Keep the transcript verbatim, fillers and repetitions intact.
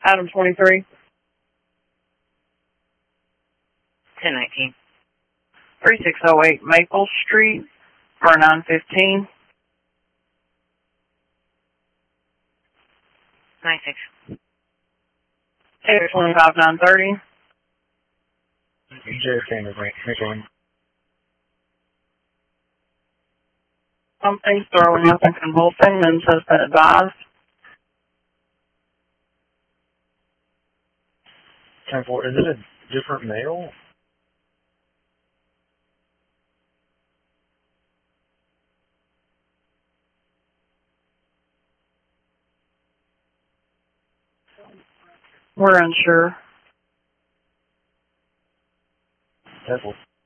Adam twenty-three. ten nineteen. thirty-six oh eight Maple Street for nine fifteen. nine six. eight twenty-five nine thirty. J F K, Nickel. Something throwing up and convulsing and has been advised. ten four, is it a different male? We're unsure. ten four.